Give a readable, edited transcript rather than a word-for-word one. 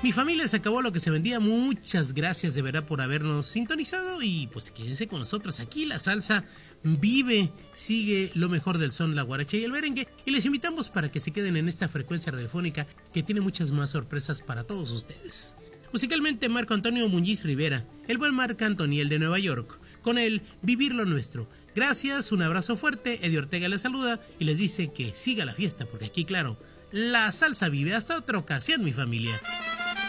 Mi familia, se acabó lo que se vendía. Muchas gracias de verdad por habernos sintonizado y pues quédense con nosotros. Aquí la salsa vive, sigue lo mejor del son, la guaracha y el merengue, y les invitamos para que se queden en esta frecuencia radiofónica que tiene muchas más sorpresas para todos ustedes. Musicalmente, Marco Antonio Muñiz Rivera, el buen Marc Anthony, el de Nueva York, con el Vivir lo Nuestro. Gracias, un abrazo fuerte. Eddie Ortega les saluda y les dice que siga la fiesta, porque aquí, claro, la salsa vive. Hasta otra ocasión, mi familia.